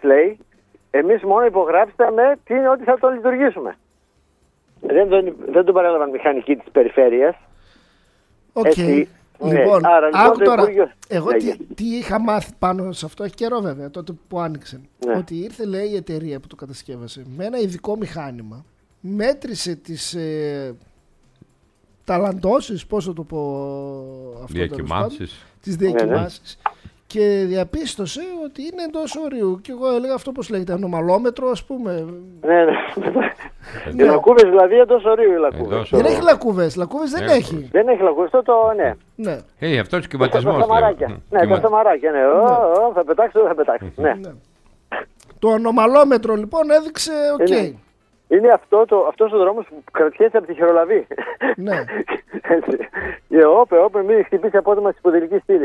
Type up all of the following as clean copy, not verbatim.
λέει, εμείς μόνο υπογράψαμε τι είναι ότι θα το λειτουργήσουμε. Δεν τον παρέλαβαν μηχανικοί της περιφέρειας. Οκ. Λοιπόν, άκου τώρα, εγώ ναι, τι είχα μάθει πάνω σε αυτό, έχει καιρό βέβαια, τότε που άνοιξε. Ναι. Ότι ήρθε, λέει, η εταιρεία που το κατασκεύασε με ένα ειδικό μηχάνημα, μέτρησε τις ταλαντώσεις, πώς θα το πω αυτό, τις διακυμάνσεις, και διαπίστωσε ότι είναι εντός ορίου. Και εγώ έλεγα αυτό, πώς λέγεται, ανομαλόμετρο, ας πούμε. Ναι. Οι λακκούβες δηλαδή εντός ορίου. Δεν έχει λακκούβες, δεν έχει. Δεν έχει λακκούβες, ναι. Αυτό είναι κυματισμός. Τα σταμαράκια. Ναι, τα σταμαράκια, ναι. Θα πετάξει. Ναι. Το ανομαλόμετρο λοιπόν έδειξε οκ. Είναι αυτός ο δρόμος που κρατιέται από τη Χειρολαβή. Ναι. Όπε, μην χτυπήσει απότομα στη σπονδυλική στήλη.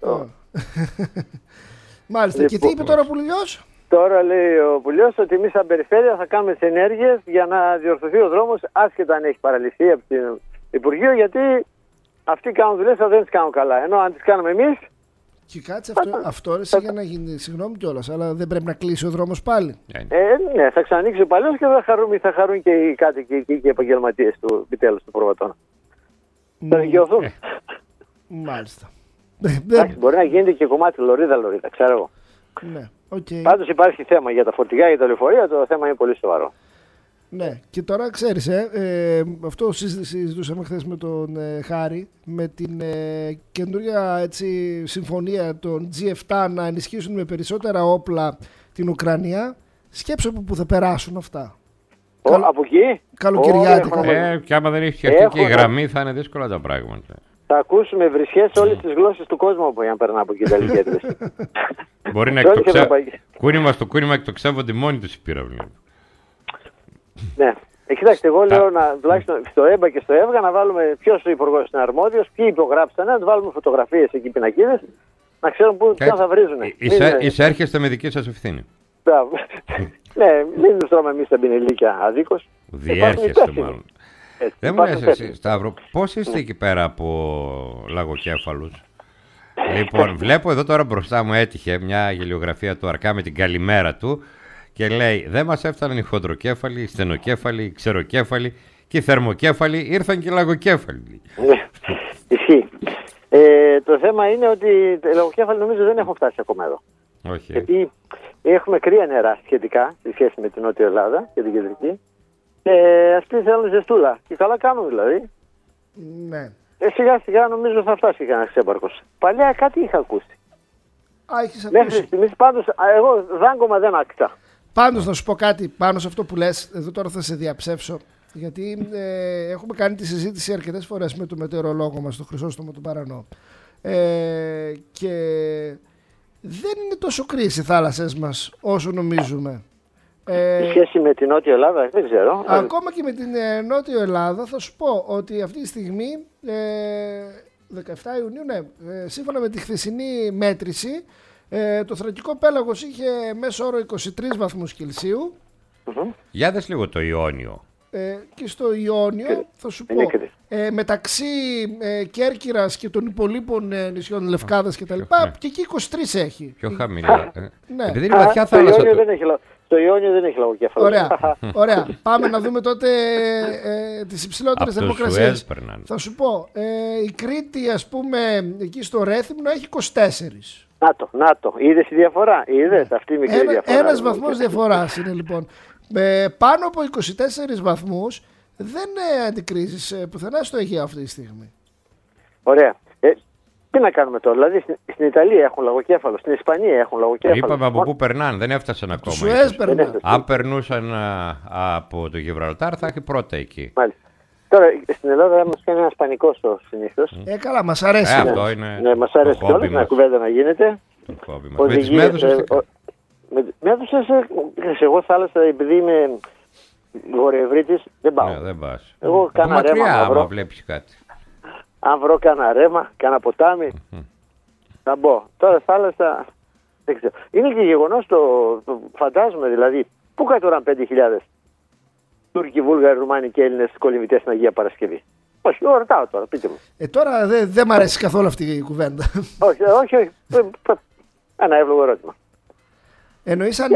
Μάλιστα. Και τι είπε τώρα ο Πουλιός? Τώρα λέει ο Πουλιός ότι εμείς σαν περιφέρεια θα κάνουμε τις ενέργειες για να διορθωθεί ο δρόμος, άσχετα αν έχει παραλυθεί από το Υπουργείο, γιατί αυτοί κάνουν δουλειές, δεν τις κάνουν καλά. Ενώ αν τις κάνουμε εμείς. Και κάτσε αυτό για να γίνει, συγγνώμη κιόλας, αλλά δεν πρέπει να κλείσει ο δρόμος πάλι? Ναι, θα ξανανοίξει ο παλιός και θα χαρούν και οι κάτοικοι και οι επαγγελματίες του επιτέλους του Προβατώνα. Θα δικαιωθούν. Μάλιστα. Εντάξει, μπορεί να γίνεται και κομμάτι λωρίδα, ξέρω εγώ. Ναι, okay. Πάντως υπάρχει θέμα για τα φορτηγά, για τα λεωφορεία, το θέμα είναι πολύ σοβαρό. Ναι, και τώρα ξέρεις, αυτό συζητούσαμε χθες με τον Χάρη, με την καινούργια συμφωνία των G7 να ενισχύσουν με περισσότερα όπλα την Ουκρανία. Σκέψω που θα περάσουν αυτά. Από εκεί. Καλοκαιριάτικα. Και άμα δεν έχει φτιαχτεί και η γραμμή θα είναι δύσκολα τα πράγματα. Θα ακούσουμε βρισχές σε όλες τις γλώσσες του κόσμου από για να περνά από εκεί τα λιγέτρες. Μπορεί να κούνημα στο κούνημα εκτοξεύονται μόνοι τους οι πύραυλοι. Ναι. Κοιτάξτε, εγώ λέω τουλάχιστον στο ΕΜΠΑ και στο ΕΒΓΑ να βάλουμε ποιος ο υπουργός είναι αρμόδιος, ποιοι υπογράψανε, να βάλουμε φωτογραφίες εκεί, πινακίδες, να ξέρουν πού θα βρίζουν. Εισέρχεστε με δική σας ευθύνη. Ναι, μην τους τρώμε εμείς τα πινελίκια αδίκως. Διέρχεστε μάλλον. Δεν μου λες εσύ, Σταύρο, πώς είστε εκεί πέρα από λαγοκέφαλους? Λοιπόν, βλέπω εδώ τώρα μπροστά μου έτυχε μια γελιογραφία του Αρκά με την καλημέρα του και λέει: δεν μας έφταναν οι χοντροκέφαλοι, οι στενοκέφαλοι, οι ξεροκέφαλοι και οι θερμοκέφαλοι, ήρθαν και οι λαγοκέφαλοι. Ισχύει. Το θέμα είναι ότι οι λαγοκέφαλοι νομίζω δεν έχουν φτάσει ακόμα εδώ. Όχι. Γιατί έχουμε κρύα νερά σχετικά σε σχέση με την Νότια Ελλάδα και την Κεντρική. Αυτοί θέλουν ζεστούλα. Και καλά κάνουν δηλαδή. Ναι. Σιγά σιγά νομίζω θα φτάσει κανένα ξέμπαρκος. Παλιά κάτι είχα ακούσει. Έχεις ακούσει? Μέχρι στιγμής πάντως εγώ δάγκωμα δεν άκουσα. Πάντως να σου πω κάτι πάνω σε αυτό που λες. Εδώ τώρα θα σε διαψεύσω. Γιατί έχουμε κάνει τη συζήτηση αρκετές φορές με τον μετεωρολόγο μας, τον Χρυσόστομο τον Παρανό. Και δεν είναι τόσο κρύες οι θάλασσες μας όσο νομίζουμε. Σε σχέση με την Νότια Ελλάδα, δεν ξέρω. Ακόμα και με την Νότια Ελλάδα θα σου πω ότι αυτή τη στιγμή 17 Ιουνίου, ναι, σύμφωνα με τη χθεσινή μέτρηση, το Θρακικό πέλαγος είχε μέσο όρο 23 βαθμούς Κελσίου. Για δες λίγο το Ιόνιο. Και στο Ιόνιο θα σου πω μεταξύ Κέρκυρας και των υπολείπων νησιών Λευκάδας και τα λοιπά, και εκεί 23 έχει. Πιο χαμηλά. Ναι. Επειδή είναι βαθιά θάλασσα. Το Ιόνιο δεν έχει λαγοκέφαλο. Ωραία. Πάμε να δούμε τότε τις υψηλότερες θερμοκρασίες. Θα σου πω, η Κρήτη, ας πούμε, εκεί στο Ρέθυμνο έχει 24. Να το. Είδες τη διαφορά? Είδες αυτή η μικρή διαφορά? Ένας βαθμός διαφοράς είναι λοιπόν. Πάνω από 24 βαθμούς δεν αντικρίζεις πουθενά στο Αιγαίο αυτή τη στιγμή. Ωραία. Τι να κάνουμε τώρα? Δηλαδή στην Ιταλία έχουν λαγοκέφαλο, στην Ισπανία έχουν λαγοκέφαλο. Είπαμε από πού περνάνε, δεν έφτασαν ακόμα. Αν περνούσαν από το Γιβραλτάρ θα έχει πρώτα εκεί. Μάλιστα. Τώρα στην Ελλάδα μας κάνει ένα πανικός συνήθως. Καλά, μας αρέσει. Αυτό είναι. Ναι, μας αρέσει κιόλας μια κουβέντα να γίνεται. Με τις μέδουσες. Μέδουσες, εγώ θάλασσα, επειδή είμαι βορειοευρύτης, δεν πάω. Δεν πας. Εγώ κάνα ρέμα. Άμα βλέπεις κάτι. Αν βρω κάνα ρέμα, κάνα ποτάμι, θα μπω. Τώρα θάλασσα, δεν ξέρω. Είναι και γεγονός φαντάζομαι δηλαδή, πού κατουράν 5.000 Τούρκοι, Βούλγαροι, Ρουμάνοι και Έλληνες κολυμβητές στην Αγία Παρασκευή? Όχι, ρωτάω τώρα, πείτε μου. Τώρα δεν μ' αρέσει καθόλου αυτή η κουβέντα. Όχι. Ένα εύλογο ερώτημα. Εννοείς αν